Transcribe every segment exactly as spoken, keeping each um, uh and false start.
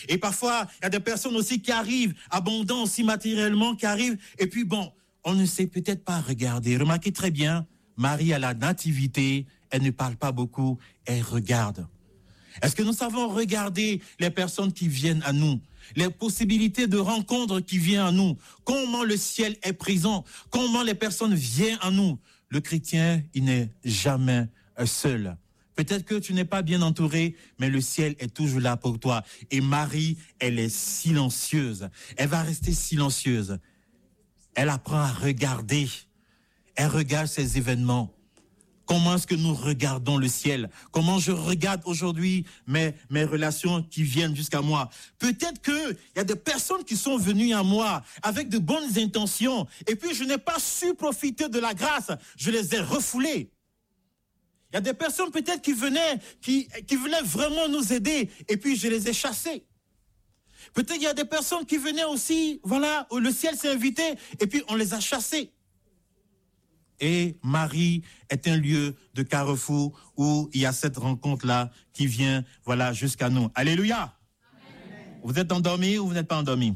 Et parfois, il y a des personnes aussi qui arrivent, abondants aussi matériellement, qui arrivent. Et puis bon, on ne sait peut-être pas regarder. Remarquez très bien, Marie à la nativité, elle ne parle pas beaucoup, elle regarde. Est-ce que nous savons regarder les personnes qui viennent à nous, les possibilités de rencontres qui viennent à nous, comment le ciel est présent, comment les personnes viennent à nous? Le chrétien, il n'est jamais seul. Peut-être que tu n'es pas bien entouré, mais le ciel est toujours là pour toi. Et Marie, elle est silencieuse. Elle va rester silencieuse. Elle apprend à regarder. Elle regarde ces événements. Comment est-ce que nous regardons le ciel? Comment je regarde aujourd'hui mes, mes relations qui viennent jusqu'à moi? Peut-être qu'il y a des personnes qui sont venues à moi avec de bonnes intentions et puis je n'ai pas su profiter de la grâce. Je les ai refoulées. Il y a des personnes peut-être qui venaient, qui, qui venaient vraiment nous aider et puis je les ai chassées. Peut-être il y a des personnes qui venaient aussi, voilà, où le ciel s'est invité et puis on les a chassées. Et Marie est un lieu de carrefour où il y a cette rencontre-là qui vient, voilà, jusqu'à nous. Alléluia. Amen. Vous êtes endormis ou vous n'êtes pas endormis?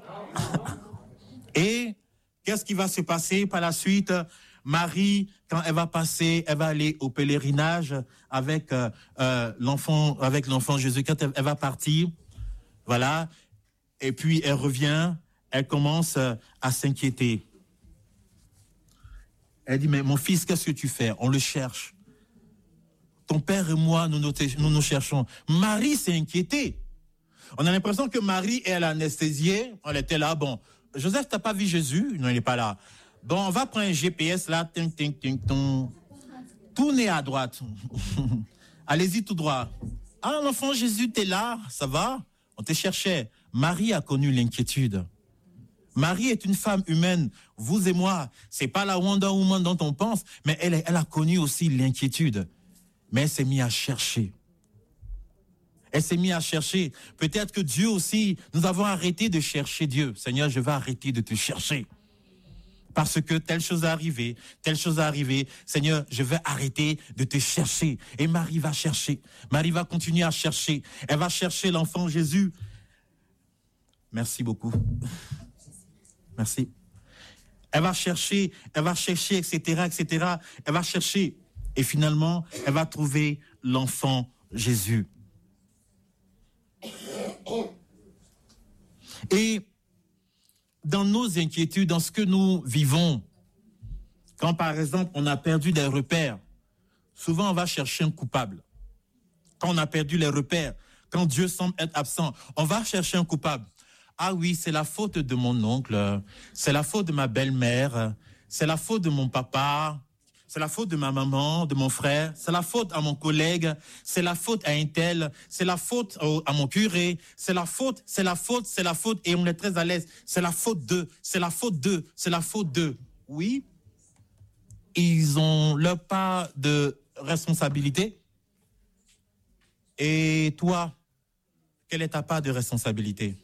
Et qu'est-ce qui va se passer par la suite? Marie, quand elle va passer, elle va aller au pèlerinage avec euh, euh, l'enfant, avec l'enfant Jésus. Quand elle, elle va partir, voilà, et puis elle revient, elle commence à s'inquiéter. Elle dit, mais mon fils, qu'est-ce que tu fais? On le cherche. Ton père et moi, nous nous, nous, nous cherchons. Marie s'est inquiétée. On a l'impression que Marie, elle a anesthésié. Elle était là, bon, Joseph, t'as pas vu Jésus? Non, il n'est pas là. Bon, on va prendre un G P S là. Ting, ting, ting, ting. Tournez à droite. Allez-y tout droit. Ah, l'enfant Jésus, t'es là? Ça va? On te cherchait. Marie a connu l'inquiétude. Marie est une femme humaine, vous et moi. C'est pas la Wonder Woman dont on pense, mais elle, elle a connu aussi l'inquiétude. Mais elle s'est mise à chercher. Elle s'est mise à chercher. Peut-être que Dieu aussi, nous avons arrêté de chercher Dieu. Seigneur, je vais arrêter de te chercher. Parce que telle chose est arrivée, telle chose est arrivée. Seigneur, je vais arrêter de te chercher. Et Marie va chercher. Marie va continuer à chercher. Elle va chercher l'enfant Jésus. Merci beaucoup. Merci. Elle va chercher, elle va chercher, et cetera, et cetera. Elle va chercher. Et finalement, elle va trouver l'enfant Jésus. Et dans nos inquiétudes, dans ce que nous vivons, quand par exemple on a perdu des repères, souvent on va chercher un coupable. Quand on a perdu les repères, quand Dieu semble être absent, on va chercher un coupable. Ah oui, c'est la faute de mon oncle, c'est la faute de ma belle-mère, c'est la faute de mon papa, c'est la faute de ma maman, de mon frère, c'est la faute à mon collègue, c'est la faute à un tel, c'est la faute au, à mon curé, c'est la faute, c'est la faute, c'est la faute, et on est très à l'aise, c'est la faute d'eux, c'est la faute d'eux, c'est la faute d'eux. Oui, ils ont leur part de responsabilité. Et toi, quelle est ta part de responsabilité?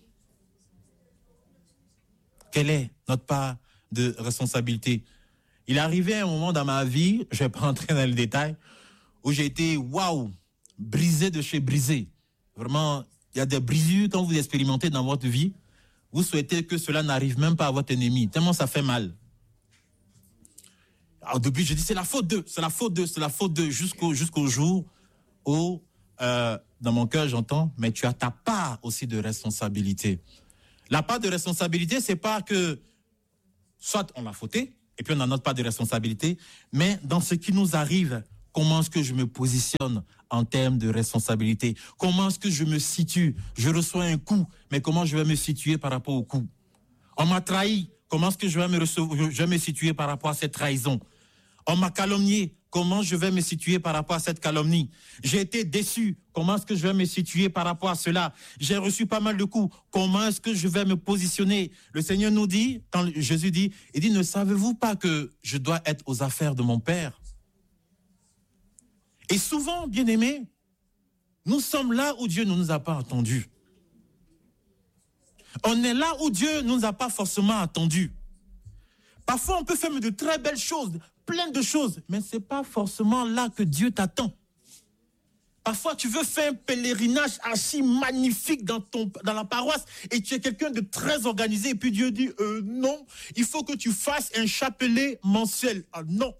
Quelle est notre part de responsabilité? Il est arrivé un moment dans ma vie, je ne vais pas entrer dans le détail, où j'ai été, waouh, brisé de chez brisé. Vraiment, il y a des brisures quand vous expérimentez dans votre vie. Vous souhaitez que cela n'arrive même pas à votre ennemi, tellement ça fait mal. Alors, au début, je dis, c'est la faute d'eux, c'est la faute d'eux, c'est la faute d'eux, jusqu'au, jusqu'au jour où, euh, dans mon cœur, j'entends, mais tu as ta part aussi de responsabilité. La part de responsabilité, c'est pas que soit on l'a fauté, et puis on n'a notre part de responsabilité, mais dans ce qui nous arrive, comment est-ce que je me positionne en termes de responsabilité? Comment est-ce que je me situe? Je reçois un coup, mais comment je vais me situer par rapport au coup? On m'a trahi, comment est-ce que je vais me, recevoir, je vais me situer par rapport à cette trahison? On m'a calomnié, comment je vais me situer par rapport à cette calomnie? J'ai été déçu, comment est-ce que je vais me situer par rapport à cela? J'ai reçu pas mal de coups, comment est-ce que je vais me positionner? Le Seigneur nous dit, quand Jésus dit, il dit, ne savez-vous pas que je dois être aux affaires de mon Père? Et souvent, bien-aimés, nous sommes là où Dieu ne nous a pas attendus. On est là où Dieu ne nous a pas forcément attendus. Parfois, on peut faire de très belles choses, plein de choses, mais ce n'est pas forcément là que Dieu t'attend. Parfois, tu veux faire un pèlerinage archi magnifique dans, ton, dans la paroisse et tu es quelqu'un de très organisé. Et puis Dieu dit, euh, non, il faut que tu fasses un chapelet mensuel. Ah non.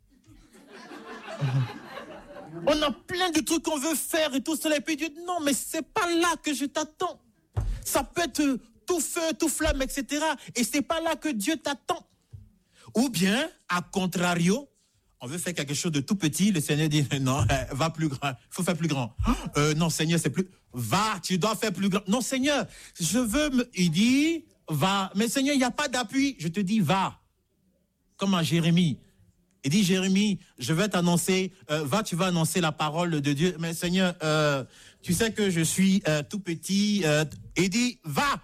On a plein de trucs qu'on veut faire et tout cela. Et puis Dieu dit, non, mais c'est pas là que je t'attends. Ça peut être tout feu, tout flamme, et cetera. Et c'est pas là que Dieu t'attend. Ou bien, à contrario, on veut faire quelque chose de tout petit. Le Seigneur dit, non, va plus grand. Il faut faire plus grand. Euh, non, Seigneur, c'est plus... Va, tu dois faire plus grand. Non, Seigneur, je veux... Me... Il dit, va. Mais Seigneur, il n'y a pas d'appui. Je te dis, va. Comme à Jérémie. Il dit, Jérémie, je vais t'annoncer, euh, va, tu vas annoncer la parole de Dieu. Mais Seigneur, euh, tu sais que je suis euh, tout petit. Euh, il dit, va.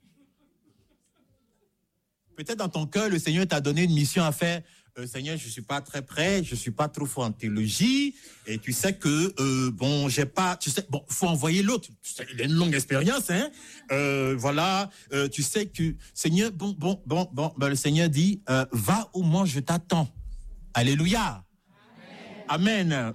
Peut-être dans ton cœur, le Seigneur t'a donné une mission à faire. Euh, Seigneur, je ne suis pas très prêt, je ne suis pas trop fort en théologie. Et tu sais que, euh, bon, j'ai pas, tu sais, bon, faut envoyer l'autre. Il a une longue expérience, hein. Euh, voilà, euh, tu sais que, Seigneur, bon, bon, bon, bon, ben, le Seigneur dit, euh, va au moins, je t'attends. Alléluia. Amen. Amen.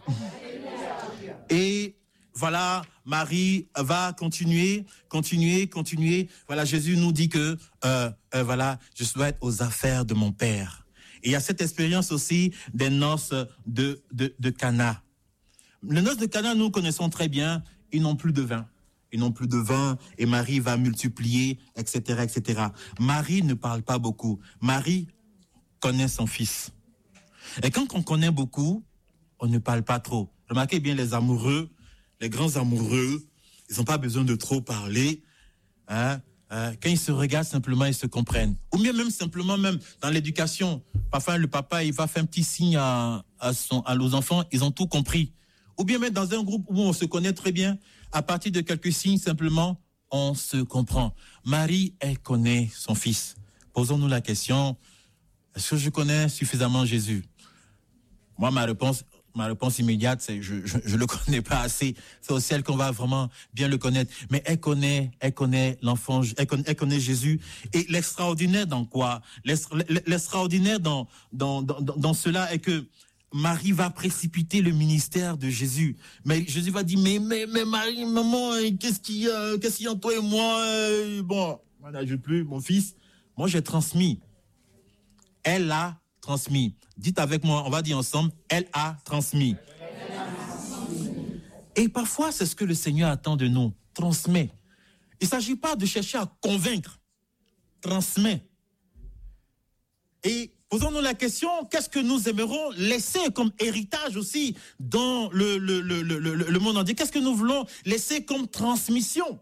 Et voilà, Marie va continuer, continuer, continuer. Voilà, Jésus nous dit que, euh, euh, voilà, je dois être aux affaires de mon Père. Et il y a cette expérience aussi des noces de, de, de Cana. Les noces de Cana, nous connaissons très bien, ils n'ont plus de vin. Ils n'ont plus de vin et Marie va multiplier, et cetera, et cetera. Marie ne parle pas beaucoup. Marie connaît son fils. Et quand on connaît beaucoup, on ne parle pas trop. Remarquez bien les amoureux, les grands amoureux, ils n'ont pas besoin de trop parler. Hein? Euh, quand ils se regardent, simplement, ils se comprennent. Ou bien même simplement, même dans l'éducation, parfois le papa, il va faire un petit signe à, à, son, à nos enfants, ils ont tout compris. Ou bien même dans un groupe où on se connaît très bien, à partir de quelques signes, simplement, on se comprend. Marie, elle connaît son fils. Posons-nous la question, est-ce que je connais suffisamment Jésus? Moi, ma réponse, ma réponse immédiate, c'est je ne le connais pas assez. C'est au ciel qu'on va vraiment bien le connaître. Mais elle connaît, elle connaît l'enfant, elle connaît, elle connaît Jésus. Et l'extraordinaire dans quoi? L'extraordinaire dans, dans, dans, dans cela est que Marie va précipiter le ministère de Jésus. Mais Jésus va dire, mais, mais, mais Marie, maman, qu'est-ce qu'il y a, qu'est-ce qu'il y a entre toi et moi? Bon, je n'ajoute plus, mon fils. Moi, j'ai transmis. Elle a transmis. Dites avec moi, on va dire ensemble, elle a transmis. Elle a transmis. Et parfois, c'est ce que le Seigneur attend de nous. Transmet. Il ne s'agit pas de chercher à convaincre. Transmet. Et posons-nous la question, qu'est-ce que nous aimerons laisser comme héritage aussi dans le, le, le, le, le, le monde entier? Qu'est-ce que nous voulons laisser comme transmission?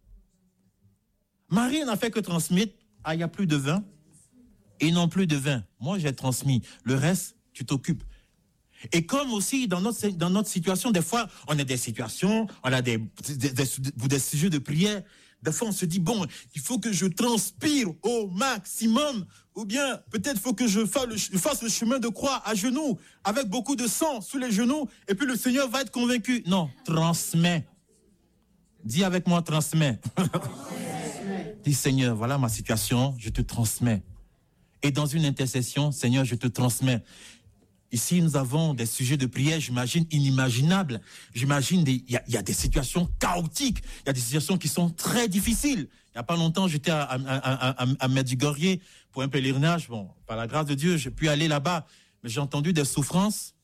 Marie n'a fait que transmettre. Ah, il n'y a plus de vin. Ils n'ont plus de vin. Moi, j'ai transmis. Le reste, tu t'occupes. Et comme aussi, dans notre, dans notre situation, des fois, on a des situations, on a des, des, des, des sujets de prière. Des fois, on se dit, bon, il faut que je transpire au maximum. Ou bien, peut-être, il faut que je fasse, le, je fasse le chemin de croix à genoux, avec beaucoup de sang sous les genoux. Et puis, le Seigneur va être convaincu. Non, transmets. Dis avec moi, transmets. Dis, Seigneur, voilà ma situation, je te transmets. Et dans une intercession, Seigneur, je te transmets. Ici, nous avons des sujets de prière, j'imagine, inimaginables. J'imagine, il y, y a des situations chaotiques. Il y a des situations qui sont très difficiles. Il n'y a pas longtemps, j'étais à, à, à, à, à Medjugorje pour un pèlerinage. Bon, par la grâce de Dieu, j'ai pu aller là-bas. Mais j'ai entendu des souffrances.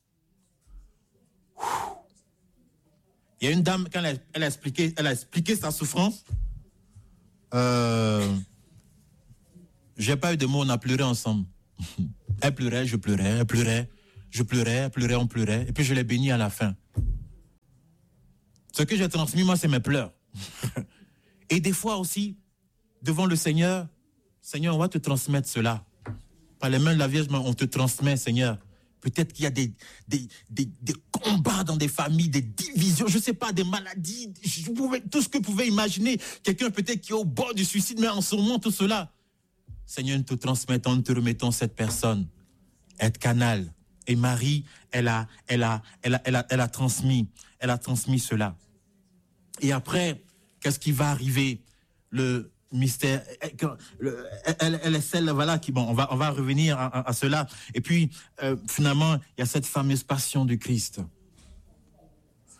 Il y a une dame, quand elle a, elle a, expliqué, elle a expliqué sa souffrance, euh... j'ai pas eu de mots, on a pleuré ensemble. Elle pleurait, je pleurais, elle pleurait, je pleurais, elle pleurait, on pleurait. Et puis je l'ai bénie à la fin. Ce que j'ai transmis, moi, c'est mes pleurs. Et des fois aussi, devant le Seigneur, Seigneur, on va te transmettre cela. Par les mains de la Vierge, on te transmet, Seigneur. Peut-être qu'il y a des, des, des, des combats dans des familles, des divisions, je ne sais pas, des maladies, je pouvais, tout ce que vous pouvez imaginer. Quelqu'un peut-être qui est au bord du suicide, mais en ce moment, tout cela. Seigneur, nous te transmettons, nous te remettons cette personne. Être canal. Et Marie, elle a, elle a, elle a, elle a, elle a transmis, elle a transmis cela. Et après, qu'est-ce qui va arriver? Le mystère, elle, elle est celle, voilà, qui, bon, on va, on va revenir à, à, à cela. Et puis, euh, finalement, il y a cette fameuse passion du Christ.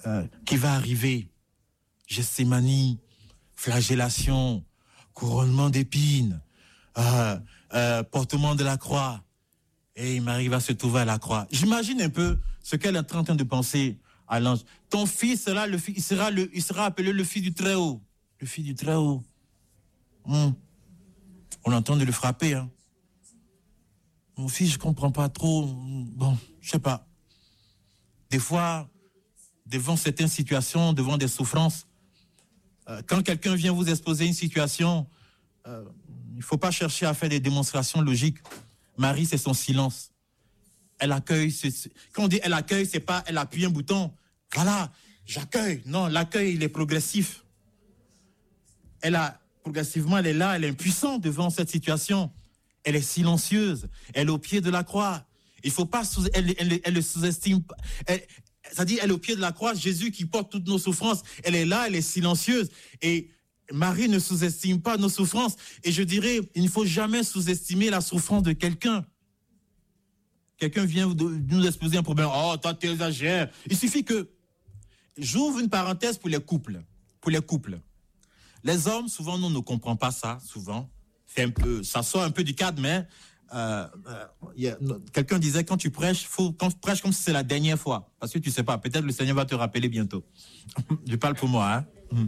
euh, qui va arriver. Gethsémani, flagellation, couronnement d'épines, euh, euh, portement de la croix. Et Marie va se trouver à la croix. J'imagine un peu ce qu'elle est en train de penser à l'ange. Ton fils sera le fils, il sera le, il sera appelé le fils du Très-Haut. Le fils du Très-Haut. Hum. On entend de le frapper. Hein. Mon fils, je comprends pas trop. Bon, je sais pas. Des fois, devant certaines situations, devant des souffrances, euh, quand quelqu'un vient vous exposer une situation, euh, il ne faut pas chercher à faire des démonstrations logiques. Marie, c'est son silence. Elle accueille. C'est, quand on dit elle accueille, c'est pas elle appuie un bouton. Voilà, j'accueille. Non, l'accueil, il est progressif. Elle a, progressivement, elle est là, elle est impuissante devant cette situation. Elle est silencieuse. Elle est au pied de la croix. Il faut pas, sous, elle, elle, elle le sous-estime pas. C'est-à-dire, elle est au pied de la croix, Jésus qui porte toutes nos souffrances. Elle est là, elle est silencieuse. Et Marie ne sous-estime pas nos souffrances. Et je dirais, il ne faut jamais sous-estimer la souffrance de quelqu'un. Quelqu'un vient nous exposer un problème. Oh, toi, tu exagères. Il suffit que... J'ouvre une parenthèse pour les couples. Pour les couples. Les hommes, souvent, nous ne comprenons pas ça, souvent. C'est un peu, ça sort un peu du cadre, mais... Euh, euh, y a, quelqu'un disait, quand tu prêches, faut, quand tu prêches comme si c'est la dernière fois. Parce que tu sais pas, peut-être le Seigneur va te rappeler bientôt. Je parle pour moi, hein.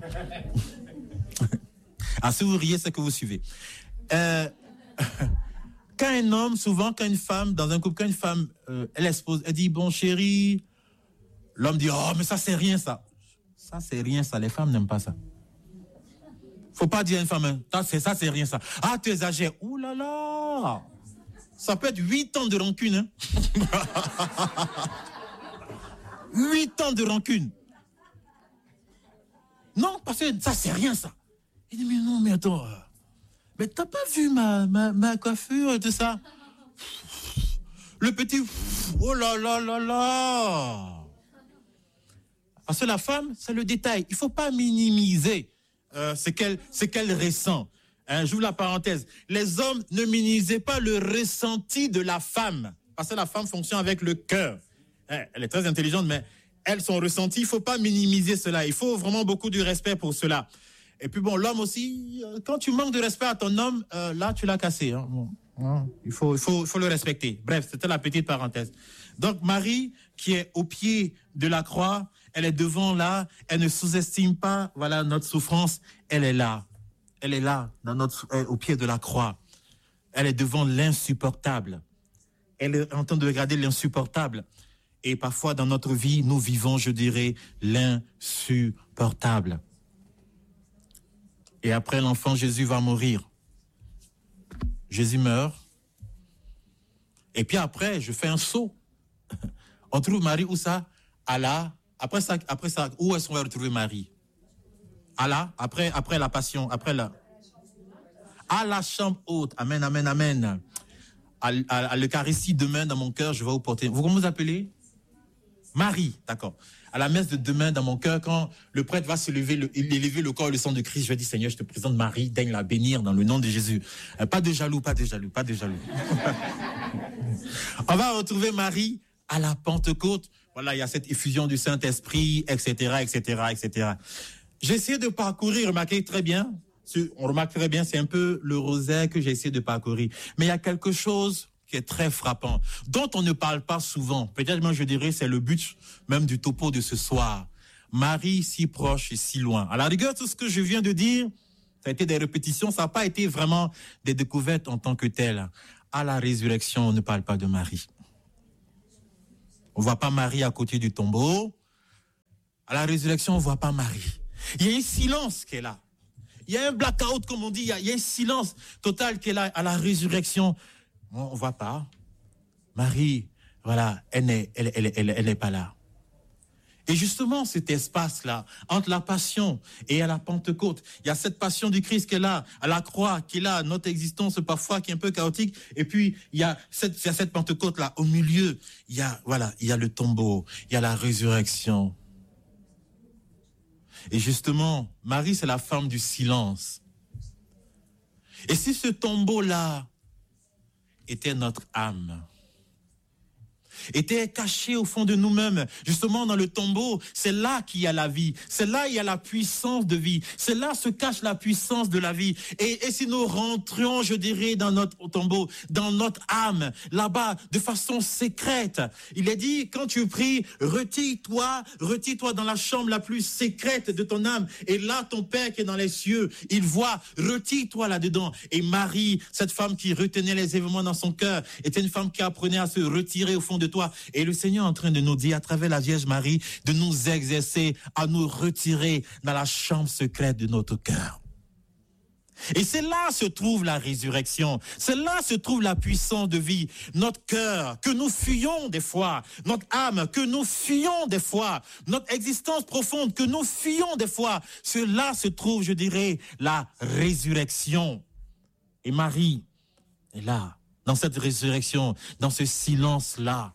Ah, si vous riez, c'est que vous suivez. Euh, quand un homme, souvent, quand une femme, dans un couple, quand une femme, euh, elle expose, elle dit, bon chéri, l'homme dit, oh, mais ça, c'est rien, ça. Ça, c'est rien, ça. Les femmes n'aiment pas ça. Faut pas dire à une femme, hein, ça, c'est, ça, c'est rien, ça. Ah, tu exagères. Ouh là là. Ça peut être huit ans de rancune, hein. Huit ans de rancune. Non, parce que ça, c'est rien, ça. Il dit, mais non, mais attends, euh, mais t'as pas vu ma, ma, ma coiffure et tout ça? Le petit, oh là là là là. Parce que la femme, c'est le détail. Il faut pas minimiser euh, ce qu'elle, ce qu'elle ressent. Hein, j'ouvre la parenthèse. Les hommes ne minimisez pas le ressenti de la femme. Parce que la femme fonctionne avec le cœur. Hein, elle est très intelligente, mais elle, son ressenti, il ne faut pas minimiser cela. Il faut vraiment beaucoup de respect pour cela. Et puis bon, l'homme aussi, quand tu manques de respect à ton homme, euh, là, tu l'as cassé. Hein. Bon, hein, il faut, il faut, il faut le respecter. Bref, c'était la petite parenthèse. Donc, Marie, qui est au pied de la croix, elle est devant là, elle ne sous-estime pas, voilà, notre souffrance, elle est là. Elle est là, dans notre, au pied de la croix. Elle est devant l'insupportable. Elle est en train de regarder l'insupportable. Et parfois, dans notre vie, nous vivons, je dirais, l'insupportable. Et après, l'enfant Jésus va mourir. Jésus meurt. Et puis après, je fais un saut. On trouve Marie où ça? À la... Après ça, après ça, où est-ce qu'on va retrouver Marie? À la, après, après la passion, après la... À la chambre haute. Amen, amen, amen. À, à, à l'Eucharistie, demain, dans mon cœur, je vais vous porter... Vous, comment vous appelez? Marie, d'accord. À la messe de demain, dans mon cœur, quand le prêtre va se lever, le, élever le corps et le sang de Christ, je vais dire, Seigneur, je te présente Marie, daigne la bénir dans le nom de Jésus. Euh, pas de jaloux, pas de jaloux, pas de jaloux. On va retrouver Marie à la Pentecôte. Voilà, il y a cette effusion du Saint-Esprit, et cetera, et cetera, et cetera. J'ai essayé de parcourir, remarquez très bien, on remarque très bien, c'est un peu le rosaire que j'ai essayé de parcourir. Mais il y a quelque chose qui est très frappant, dont on ne parle pas souvent. Peut-être même, je dirais, c'est le but même du topo de ce soir. Marie si proche et si loin. À la rigueur, tout ce que je viens de dire, ça a été des répétitions, ça n'a pas été vraiment des découvertes en tant que telles. À la résurrection, on ne parle pas de Marie. On ne voit pas Marie à côté du tombeau. À la résurrection, on ne voit pas Marie. Il y a un silence qui est là. Il y a un blackout, comme on dit. Il y a, il y a un silence total qui est là à la résurrection. On ne voit pas. Marie, voilà, elle n'est elle, elle, elle, elle n'est pas là. Et justement, cet espace-là, entre la passion et à la Pentecôte, il y a cette passion du Christ qui est là, à la croix, qui est là, notre existence parfois qui est un peu chaotique. Et puis, il y a cette, il y a cette Pentecôte-là, au milieu, il y a, voilà, il y a le tombeau, il y a la résurrection. Et justement, Marie, c'est la femme du silence. Et si ce tombeau-là était notre âme, était caché au fond de nous-mêmes. Justement, dans le tombeau, c'est là qu'il y a la vie. C'est là il y a la puissance de vie. C'est là se cache la puissance de la vie. Et, et si nous rentrions, je dirais, dans notre tombeau, dans notre âme, là-bas, de façon secrète, il est dit, quand tu pries, retire-toi, retire-toi dans la chambre la plus secrète de ton âme. Et là, ton Père qui est dans les cieux, il voit, retire-toi là-dedans. Et Marie, cette femme qui retenait les événements dans son cœur, était une femme qui apprenait à se retirer au fond de toi. Et le Seigneur est en train de nous dire, à travers la Vierge Marie, de nous exercer à nous retirer dans la chambre secrète de notre cœur. Et c'est là se trouve la résurrection. C'est là se trouve la puissance de vie. Notre cœur, que nous fuyons des fois. Notre âme, que nous fuyons des fois. Notre existence profonde, que nous fuyons des fois. C'est là se trouve, je dirais, la résurrection. Et Marie est là, dans cette résurrection, dans ce silence-là.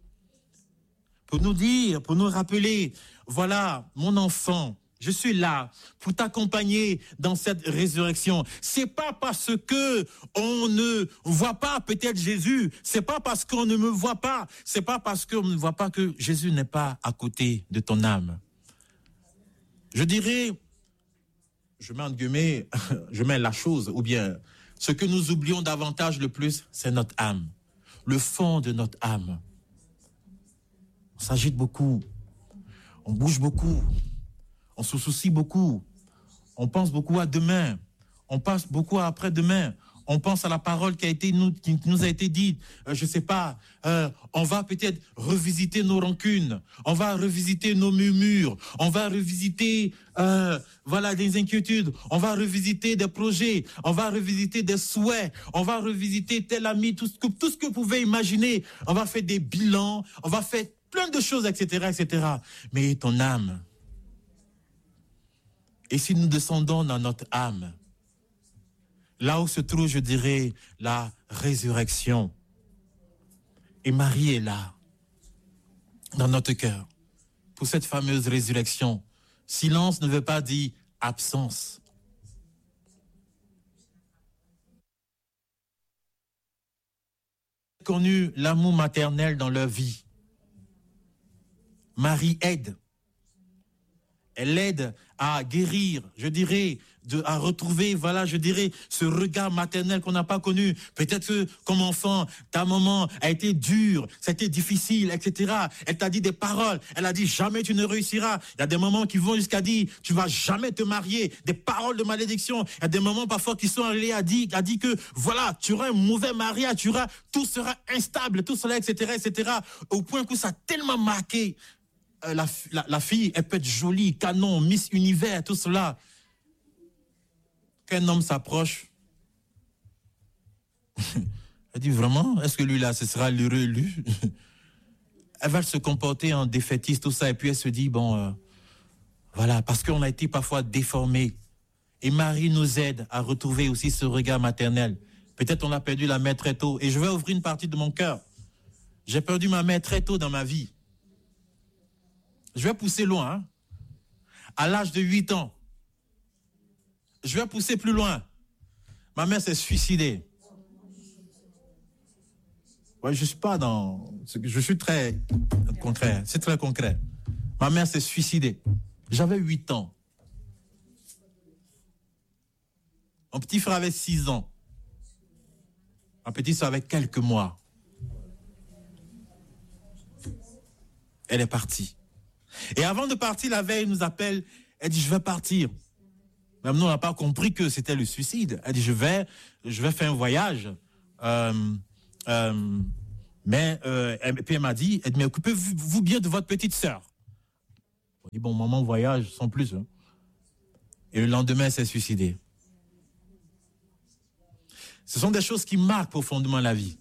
Pour nous dire, pour nous rappeler, voilà, mon enfant, je suis là pour t'accompagner dans cette résurrection. C'est pas parce que on ne voit pas peut-être Jésus, c'est pas parce qu'on ne me voit pas, c'est pas parce qu'on ne voit pas que Jésus n'est pas à côté de ton âme. Je dirais, je mets en guillemets, je mets la chose, ou bien ce que nous oublions davantage le plus, c'est notre âme, le fond de notre âme. On s'agite beaucoup, on bouge beaucoup, on se soucie beaucoup, on pense beaucoup à demain, on pense beaucoup à après-demain, on pense à la parole qui a été nous, qui nous a été dite, euh, je ne sais pas, euh, on va peut-être revisiter nos rancunes, on va revisiter nos murmures, on va revisiter euh, voilà, des inquiétudes, on va revisiter des projets, on va revisiter des souhaits, on va revisiter tel ami, tout ce que, tout ce que vous pouvez imaginer, on va faire des bilans, on va faire plein de choses, et cetera, et cetera. Mais ton âme, et si nous descendons dans notre âme, là où se trouve, je dirais, la résurrection, et Marie est là, dans notre cœur, pour cette fameuse résurrection. Silence ne veut pas dire absence. Connu l'amour maternel dans leur vie. Marie aide. Elle aide à guérir, je dirais, de, à retrouver, voilà, je dirais, ce regard maternel qu'on n'a pas connu. Peut-être que, comme enfant, ta maman a été dure, ça a été difficile, et cetera. Elle t'a dit des paroles. Elle a dit, jamais tu ne réussiras. Il y a des moments qui vont jusqu'à dire, tu vas jamais te marier. Des paroles de malédiction. Il y a des moments parfois qui sont allés à dire, à dire que, voilà, tu auras un mauvais mariage, tu auras, tout sera instable, tout cela, et cetera, et cetera. Au point que ça a tellement marqué. La, la, la fille, elle peut être jolie, canon, Miss Univers, tout cela. Qu'un homme s'approche, elle dit vraiment, est-ce que lui-là, ce sera l'heureux élu? Elle va se comporter en défaitiste, tout ça, et puis elle se dit, bon, euh, voilà, parce qu'on a été parfois déformés. Et Marie nous aide à retrouver aussi ce regard maternel. Peut-être on a perdu la mère très tôt, et je vais ouvrir une partie de mon cœur. J'ai perdu ma mère très tôt dans ma vie. Je vais pousser loin, hein? À l'âge de huit ans. Je vais pousser plus loin. Ma mère s'est suicidée. Ouais, je ne suis pas dans... Je suis très concret. C'est très concret. Ma mère s'est suicidée. J'avais huit ans. Mon petit frère avait six ans. Ma petite soeur avait quelques mois. Elle est partie. Et avant de partir, la veille, elle nous appelle. Elle dit, je vais partir. Même nous, on n'a pas compris que c'était le suicide. Elle dit, je vais, je vais faire un voyage. Euh, euh, mais, euh, et puis elle m'a dit, elle dit, mais occupez-vous bien de votre petite sœur. On dit, bon, maman, voyage sans plus. Hein. Et le lendemain, elle s'est suicidée. Ce sont des choses qui marquent profondément la vie.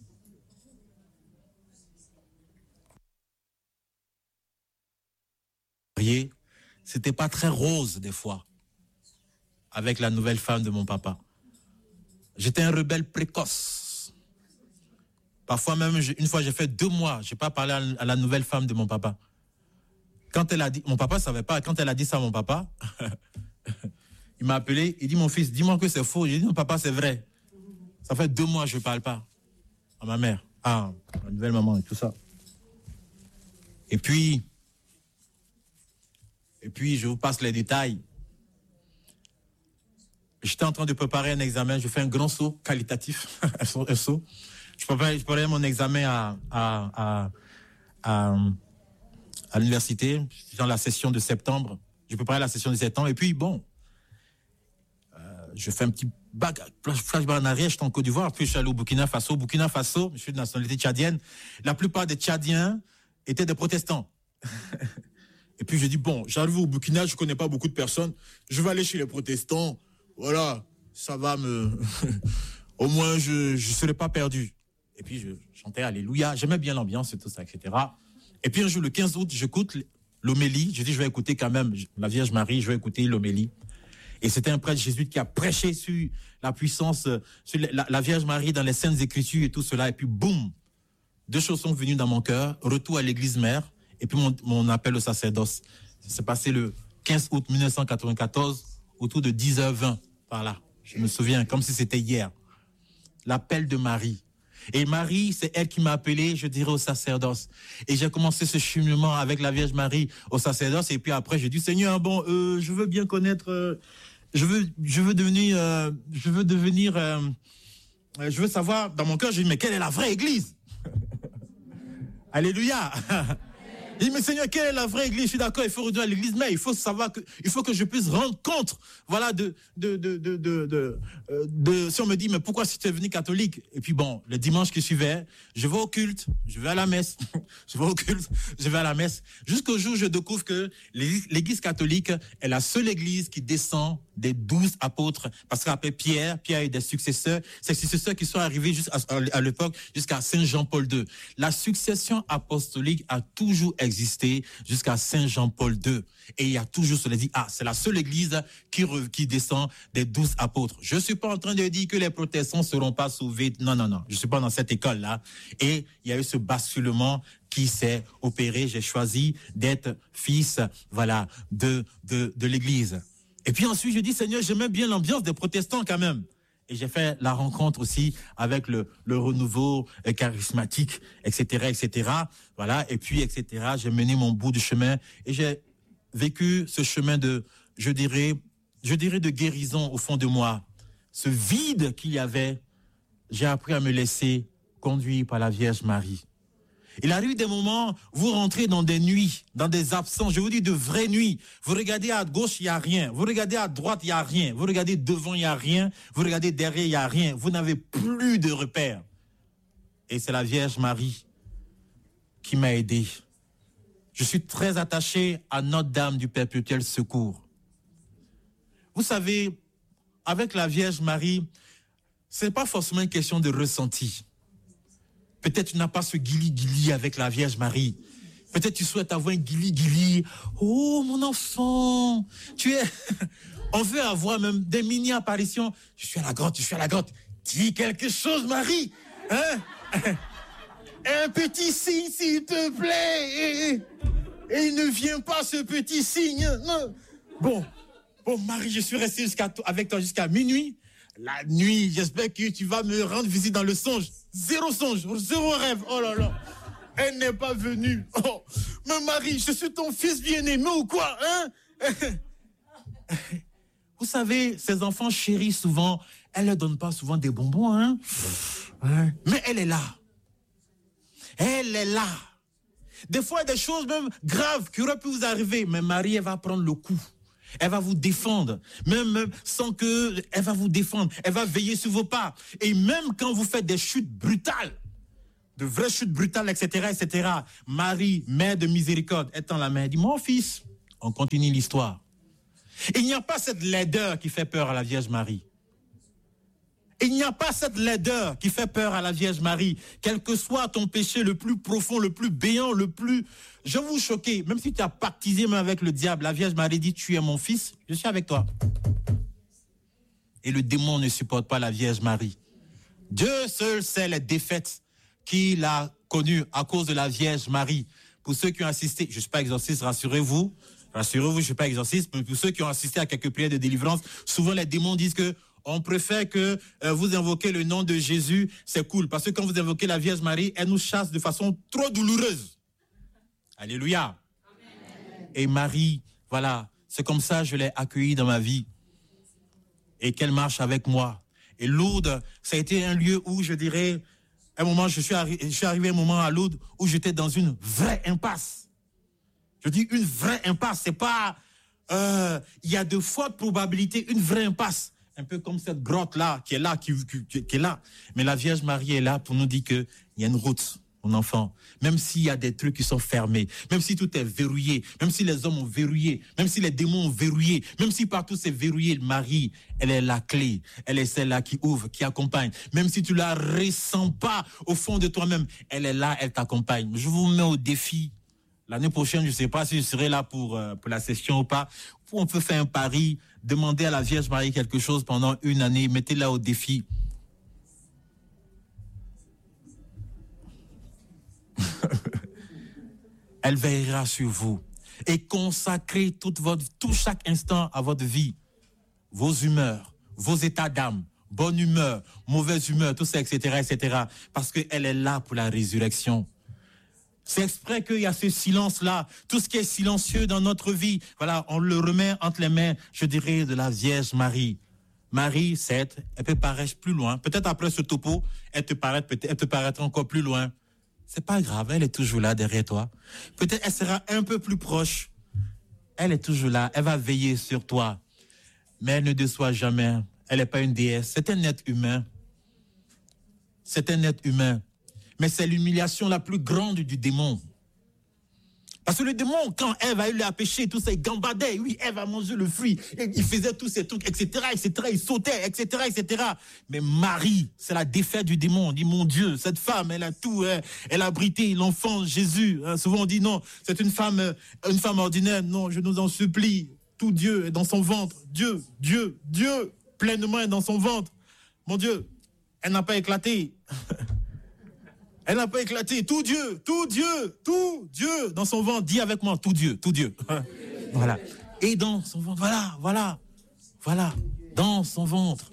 C'était pas très rose des fois avec la nouvelle femme de mon papa. J'étais un rebelle précoce. Parfois même, une fois j'ai fait deux mois, j'ai pas parlé à la nouvelle femme de mon papa. Quand elle a dit, mon papa savait pas, quand elle a dit ça à mon papa, il m'a appelé, il dit, mon fils, dis-moi que c'est faux. J'ai dit, non papa, c'est vrai. Ça fait deux mois que je parle pas à ma mère, à ma nouvelle maman et tout ça. Et puis, et puis, je vous passe les détails. J'étais en train de préparer un examen, je fais un grand saut qualitatif, un saut, un saut. Je préparais, je préparais mon examen à, à, à, à, à l'université, dans la session de septembre. Je préparais la session de septembre, et puis bon, euh, je fais un petit bac, flashback en arrière, j'étais en Côte d'Ivoire, puis je suis allé au Burkina Faso. Burkina Faso, je suis de nationalité tchadienne. La plupart des Tchadiens étaient des protestants. Et puis je dis, bon, j'arrive au Burkina, je ne connais pas beaucoup de personnes, je vais aller chez les protestants, voilà, ça va me... Au moins, je ne serai pas perdu. Et puis je chantais Alléluia, j'aimais bien l'ambiance et tout ça, et cetera. Et puis un jour, le quinze août, j'écoute l'homélie, je dis, je vais écouter quand même la Vierge Marie, je vais écouter l'homélie. Et c'était un prêtre jésuite qui a prêché sur la puissance, sur la, la Vierge Marie dans les Saintes Écritures et tout cela. Et puis, boum, deux choses sont venues dans mon cœur. Retour à l'église mère et puis mon, mon appel au sacerdoce. Ça s'est passé le quinze août mille neuf cent quatre-vingt-quatorze, autour de dix heures vingt, par là. Je me souviens, comme si c'était hier. L'appel de Marie. Et Marie, c'est elle qui m'a appelé, je dirais, au sacerdoce. Et j'ai commencé ce cheminement avec la Vierge Marie au sacerdoce. Et puis après, j'ai dit, Seigneur, bon, euh, je veux bien connaître, euh, je veux, je veux devenir, euh, je veux devenir, euh, je veux savoir, dans mon cœur, j'ai dit, mais quelle est la vraie église? Alléluia. Il dit, mais Seigneur, quelle est la vraie église? Je suis d'accord, il faut retourner à l'église, mais il faut savoir que, il faut que je puisse rendre compte, voilà, de, de, de, de, de, de, de, si on me dit, mais pourquoi si tu es devenu catholique? Et puis bon, le dimanche qui suivait, je vais au culte, je vais à la messe, je vais au culte, je vais à la messe, jusqu'au jour où je découvre que l'église catholique est la seule église qui descend des douze apôtres, parce qu'après Pierre, Pierre et des successeurs, ces successeurs qui sont arrivés juste à, à l'époque jusqu'à Saint Jean-Paul deux. La succession apostolique a toujours existé jusqu'à Saint Jean-Paul deux. Et il y a toujours cela dit, ah, c'est la seule église qui, re, qui descend des douze apôtres. Je ne suis pas en train de dire que les protestants ne seront pas sauvés. Non, non, non. Je ne suis pas dans cette école-là. Et il y a eu ce basculement qui s'est opéré. J'ai choisi d'être fils, voilà, de, de, de l'église. Et puis ensuite, je dis, Seigneur, j'aimais bien l'ambiance des protestants quand même. Et j'ai fait la rencontre aussi avec le, le renouveau charismatique, et cetera, et cetera. Voilà, et puis, et cetera. J'ai mené mon bout de chemin et j'ai vécu ce chemin de, je dirais, je dirais de guérison au fond de moi. Ce vide qu'il y avait, j'ai appris à me laisser conduire par la Vierge Marie. Il arrive des moments, vous rentrez dans des nuits, dans des absences, je vous dis de vraies nuits. Vous regardez à gauche, il n'y a rien. Vous regardez à droite, il n'y a rien. Vous regardez devant, il n'y a rien. Vous regardez derrière, il n'y a rien. Vous n'avez plus de repères. Et c'est la Vierge Marie qui m'a aidé. Je suis très attaché à Notre-Dame du Perpétuel Secours. Vous savez, avec la Vierge Marie, ce n'est pas forcément une question de ressenti. Peut-être tu n'as pas ce guili-guili avec la Vierge Marie. Peut-être tu souhaites avoir un guili-guili. Oh, mon enfant, tu es... On veut avoir même des mini-apparitions. Je suis à la grotte, je suis à la grotte. Dis quelque chose, Marie. Hein? Un petit signe, s'il te plaît. Et, et il ne vient pas, ce petit signe. Non. Bon, bon, Marie, je suis resté jusqu'à, avec toi jusqu'à minuit. La nuit, j'espère que tu vas me rendre visite dans le songe. Zéro songe, zéro rêve. Oh là là. Elle n'est pas venue. Oh. Mais Marie, je suis ton fils bien-aimé ou quoi, hein? Vous savez, ces enfants chéris, souvent, elle ne leur donne pas souvent des bonbons, hein? Ouais. Mais elle est là. Elle est là. Des fois, des choses même graves qui auraient pu vous arriver. Mais Marie, elle va prendre le coup. Elle va vous défendre, même, même sans que... Elle va vous défendre, elle va veiller sur vos pas. Et même quand vous faites des chutes brutales, de vraies chutes brutales, et cetera, et cetera, Marie, mère de miséricorde, étend la main, elle dit, mon fils, on continue l'histoire. Il n'y a pas cette laideur qui fait peur à la Vierge Marie. Il n'y a pas cette laideur qui fait peur à la Vierge Marie. Quel que soit ton péché le plus profond, le plus béant, le plus... Je vais vous choquer, même si tu as pactisé même avec le diable, la Vierge Marie dit, tu es mon fils, je suis avec toi. Et le démon ne supporte pas la Vierge Marie. Dieu seul sait les défaites qu'il a connues à cause de la Vierge Marie. Pour ceux qui ont assisté, je ne suis pas exorciste, rassurez-vous, rassurez-vous, je ne suis pas exorciste, mais pour ceux qui ont assisté à quelques prières de délivrance, souvent les démons disent que on préfère que euh, vous invoquez le nom de Jésus, c'est cool, parce que quand vous invoquez la Vierge Marie, elle nous chasse de façon trop douloureuse. Alléluia. Amen. Et Marie, voilà, c'est comme ça que je l'ai accueillie dans ma vie. Et qu'elle marche avec moi. Et Lourdes, ça a été un lieu où, je dirais, un moment, je suis, arri- je suis arrivé à un moment à Lourdes où j'étais dans une vraie impasse. Je dis une vraie impasse, c'est pas... Euh, il y a de fortes probabilités, une vraie impasse. Un peu comme cette grotte-là, qui est là, qui, qui, qui est là. Mais la Vierge Marie est là pour nous dire qu'il y a une route, mon enfant. Même s'il y a des trucs qui sont fermés, même si tout est verrouillé, même si les hommes ont verrouillé, même si les démons ont verrouillé, même si partout c'est verrouillé, Marie, elle est la clé. Elle est celle-là qui ouvre, qui accompagne. Même si tu la ressens pas au fond de toi-même, elle est là, elle t'accompagne. Je vous mets au défi. L'année prochaine, je ne sais pas si je serai là pour, euh, pour la session ou pas. On peut faire un pari, demander à la Vierge Marie quelque chose pendant une année, mettez-la au défi. Elle veillera sur vous et consacrez toute votre, tout chaque instant à votre vie, vos humeurs, vos états d'âme, bonne humeur, mauvaise humeur, tout ça, et cetera, et cetera. Parce qu'elle est là pour la résurrection. C'est exprès qu'il y a ce silence-là. Tout ce qui est silencieux dans notre vie, voilà, on le remet entre les mains, je dirais, de la Vierge Marie. Marie, certes, elle peut paraître plus loin. Peut-être après ce topo, elle te paraît, peut-être, elle te paraîtra encore plus loin. C'est pas grave, elle est toujours là derrière toi. Peut-être elle sera un peu plus proche. Elle est toujours là, elle va veiller sur toi. Mais elle ne déçoit jamais. Elle n'est pas une déesse, c'est un être humain. C'est un être humain. Mais c'est l'humiliation la plus grande du démon. Parce que le démon, quand Ève a eu à pécher, tout ça, il gambadait. Oui, Ève a mangé le fruit. Il faisait tous ces trucs, et cetera, et cetera. Il sautait, et cetera, et cetera. Mais Marie, c'est la défaite du démon. On dit, mon Dieu, cette femme, elle a tout. Elle, elle a abrité l'enfant Jésus. Souvent, on dit, non, c'est une femme, une femme ordinaire. Non, je nous en supplie. Tout Dieu est dans son ventre. Dieu, Dieu, Dieu, pleinement est dans son ventre. Mon Dieu, elle n'a pas éclaté. Elle n'a pas éclaté. Tout Dieu, tout Dieu, tout Dieu dans son ventre. Dis avec moi, tout Dieu, tout Dieu. Voilà. Et dans son ventre, voilà, voilà, voilà, dans son ventre.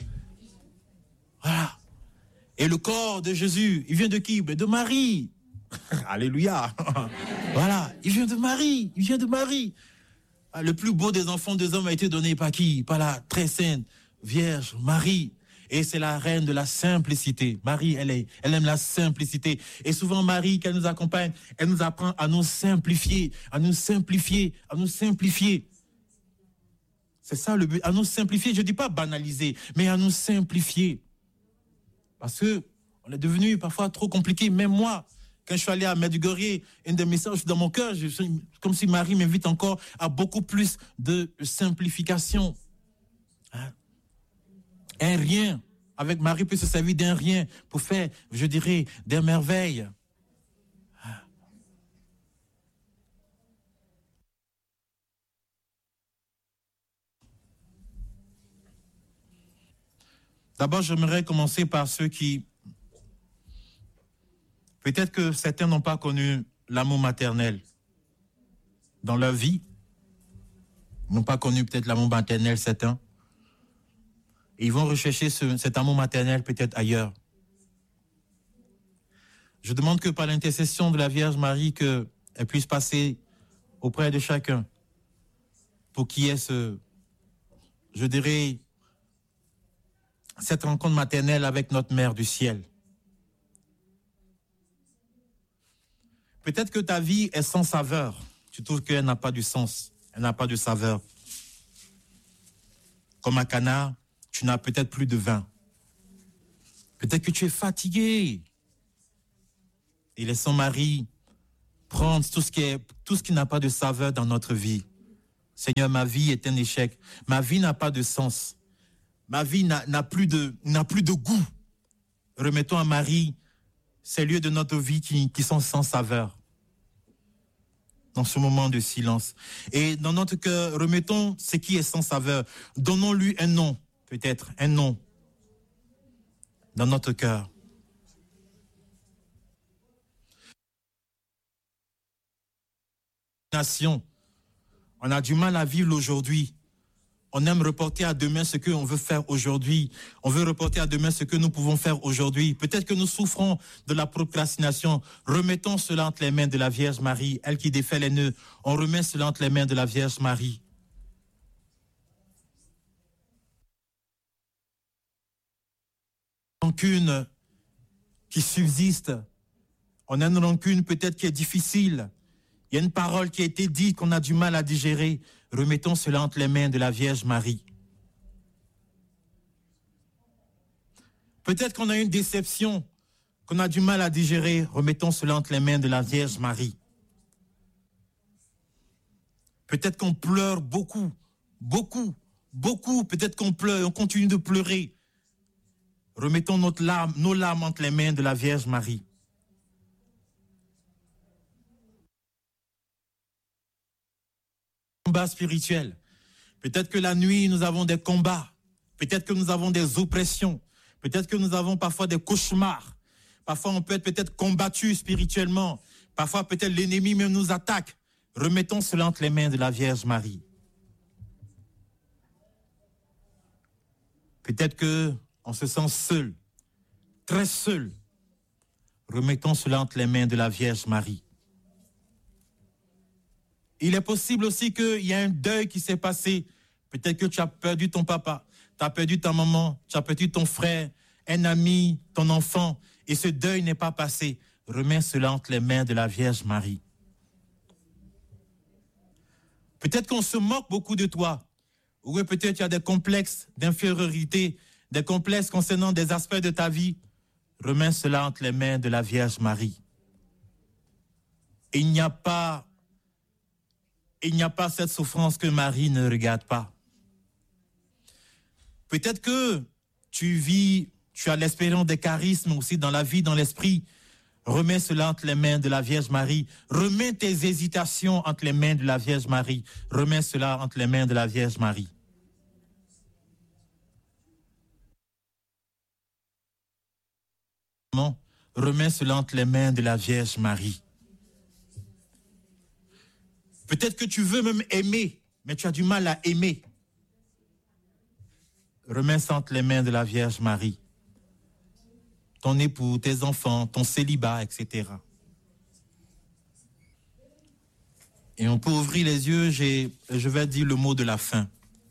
Voilà. Et le corps de Jésus, il vient de qui? De Marie. Alléluia. Voilà, il vient de Marie, il vient de Marie. Le plus beau des enfants des hommes a été donné par qui? Par la très sainte Vierge Marie. Et c'est la reine de la simplicité. Marie, elle, est, elle aime la simplicité. Et souvent, Marie, qu'elle nous accompagne, elle nous apprend à nous simplifier, à nous simplifier, à nous simplifier. C'est ça le but, à nous simplifier. Je ne dis pas banaliser, mais à nous simplifier. Parce qu'on est devenu parfois trop compliqué. Même moi, quand je suis allé à Medjugorje, un des messages dans mon cœur, je, comme si Marie m'invite encore à beaucoup plus de simplification. Hein? Un rien. Avec Marie peut se servir d'un rien pour faire, je dirais, des merveilles. D'abord, j'aimerais commencer par ceux qui, peut-être que certains n'ont pas connu l'amour maternel dans leur vie, n'ont pas connu peut-être l'amour maternel certains. Et ils vont rechercher ce, cet amour maternel peut-être ailleurs. Je demande que par l'intercession de la Vierge Marie, qu'elle puisse passer auprès de chacun pour qu'il y ait ce, je dirais, cette rencontre maternelle avec notre Mère du ciel. Peut-être que ta vie est sans saveur. Tu trouves qu'elle n'a pas du sens, elle n'a pas de saveur. Comme à Cana, tu n'as peut-être plus de vin. Peut-être que tu es fatigué. Et laissons Marie prendre tout ce qui est, tout ce qui n'a pas de saveur dans notre vie. Seigneur, ma vie est un échec. Ma vie n'a pas de sens. Ma vie n'a, n'a plus de, n'a plus de goût. Remettons à Marie ces lieux de notre vie qui, qui sont sans saveur. Dans ce moment de silence. Et dans notre cœur, remettons ce qui est sans saveur. Donnons-lui un nom. Peut-être un nom dans notre cœur. Nation, on a du mal à vivre aujourd'hui On aime reporter à demain ce qu'on veut faire aujourd'hui. On veut reporter à demain ce que nous pouvons faire aujourd'hui. Peut-être que nous souffrons de la procrastination. Remettons cela entre les mains de la Vierge Marie, elle qui défait les nœuds. On remet cela entre les mains de la Vierge Marie. Rancune qui subsiste. On a une rancune peut-être qui est difficile. Il y a une parole qui a été dite qu'on a du mal à digérer. Remettons cela entre les mains de la Vierge Marie. Peut-être qu'on a une déception, qu'on a du mal à digérer. Remettons cela entre les mains de la Vierge Marie. Peut-être qu'on pleure beaucoup, beaucoup, beaucoup. Peut-être qu'on pleure, on continue de pleurer. Remettons notre larme, nos larmes entre les mains de la Vierge Marie. Combat spirituel. Peut-être que la nuit, nous avons des combats. Peut-être que nous avons des oppressions. Peut-être que nous avons parfois des cauchemars. Parfois, on peut être peut-être combattu spirituellement. Parfois, peut-être l'ennemi même nous attaque. Remettons cela entre les mains de la Vierge Marie. Peut-être qu'on se sent seul, très seul. Remettons cela entre les mains de la Vierge Marie. Il est possible aussi qu'il y ait un deuil qui s'est passé. Peut-être que tu as perdu ton papa, tu as perdu ta maman, tu as perdu ton frère, un ami, ton enfant, et ce deuil n'est pas passé. Remets cela entre les mains de la Vierge Marie. Peut-être qu'on se moque beaucoup de toi. Ou peut-être tu as des complexes d'infériorité, des complexes concernant des aspects de ta vie. Remets cela entre les mains de la Vierge Marie. Et il n'y a pas Il n'y a pas cette souffrance que Marie ne regarde pas. Peut-être que tu vis, tu as l'expérience des charismes aussi dans la vie, dans l'esprit. Remets cela entre les mains de la Vierge Marie. Remets tes hésitations entre les mains de la Vierge Marie. Remets cela entre les mains de la Vierge Marie. Remets cela entre les mains de la Vierge Marie. Peut-être que tu veux même aimer, mais tu as du mal à aimer. Remets ça entre les mains de la Vierge Marie. Ton époux, tes enfants, ton célibat, et cetera. Et on peut ouvrir les yeux, j'ai, je vais dire le mot de la fin.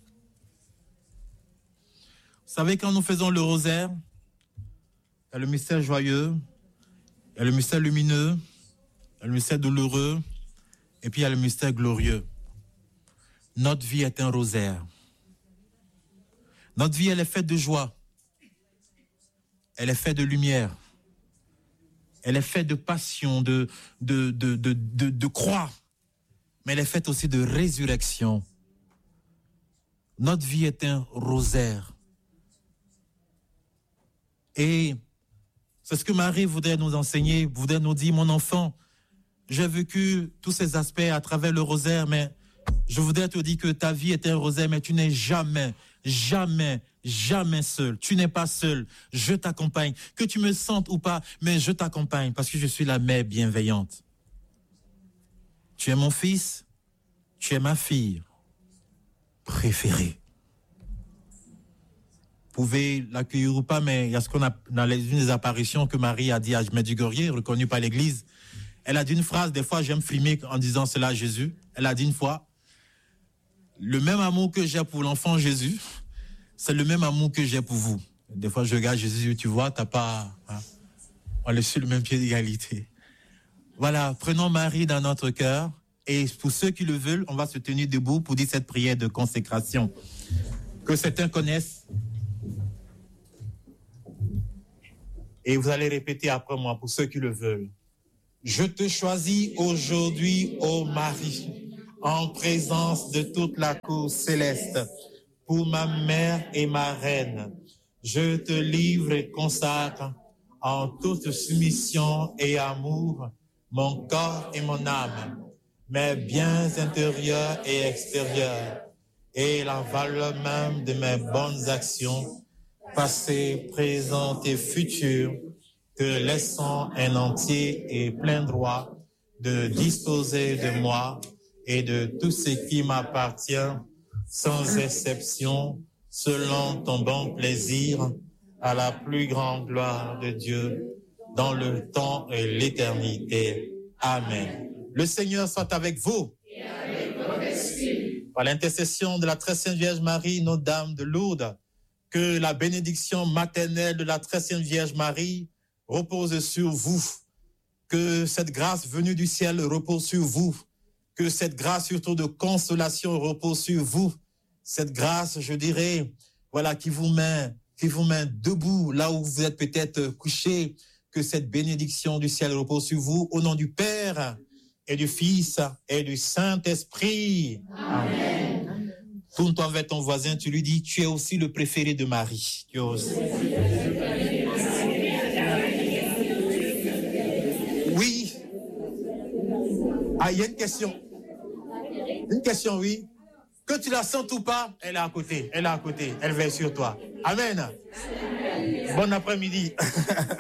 Vous savez, quand nous faisons le rosaire, il y a le mystère joyeux, il y a le mystère lumineux, il y a le mystère douloureux, et puis il y a le mystère glorieux. Notre vie est un rosaire. Notre vie, elle est faite de joie. Elle est faite de lumière. Elle est faite de passion, de, de, de, de, de, de croix. Mais elle est faite aussi de résurrection. Notre vie est un rosaire. Et c'est ce que Marie voudrait nous enseigner, voudrait nous dire, mon enfant, j'ai vécu tous ces aspects à travers le rosaire, mais je voudrais te dire que ta vie est un rosaire, mais tu n'es jamais, jamais, jamais seul. Tu n'es pas seul. Je t'accompagne. Que tu me sentes ou pas, mais je t'accompagne parce que je suis la mère bienveillante. Tu es mon fils, tu es ma fille préférée. Vous pouvez l'accueillir ou pas, mais il y a ce qu'on a dans les, une des apparitions que Marie a dit à Medjugorje, reconnu par l'Église. Elle a dit une phrase, des fois j'aime frimer en disant cela à Jésus. Elle a dit une fois, le même amour que j'ai pour l'enfant Jésus, c'est le même amour que j'ai pour vous. Des fois je regarde Jésus, tu vois, t'as pas, hein, on est sur le même pied d'égalité. Voilà, prenons Marie dans notre cœur et pour ceux qui le veulent, on va se tenir debout pour dire cette prière de consécration que certains connaissent. Et vous allez répéter après moi pour ceux qui le veulent. Je te choisis aujourd'hui, ô Marie, en présence de toute la cour céleste, pour ma mère et ma reine. Je te livre et consacre en toute soumission et amour mon corps et mon âme, mes biens intérieurs et extérieurs, et la valeur même de mes bonnes actions, passées, présentes et futures, te laissant un entier et plein droit de disposer de moi et de tout ce qui m'appartient sans exception, selon ton bon plaisir, à la plus grande gloire de Dieu, dans le temps et l'éternité. Amen. Le Seigneur soit avec vous. Et avec votre esprit. Par l'intercession de la très sainte Vierge Marie, Notre-Dame de Lourdes, que la bénédiction maternelle de la très sainte Vierge Marie repose sur vous. Que cette grâce venue du ciel repose sur vous. Que cette grâce surtout de consolation repose sur vous. Cette grâce, je dirais, voilà, qui vous met, qui vous met debout là où vous êtes peut-être couché. Que cette bénédiction du ciel repose sur vous. Au nom du Père et du Fils et du Saint-Esprit. Amen. Tourne-toi vers ton voisin, tu lui dis, tu es aussi le préféré de Marie. Tu es aussi... Oui. Ah, il y a une question. Une question, oui. Que tu la sentes ou pas, elle est à côté. Elle est à côté. Elle veille sur toi. Amen. Bon après-midi.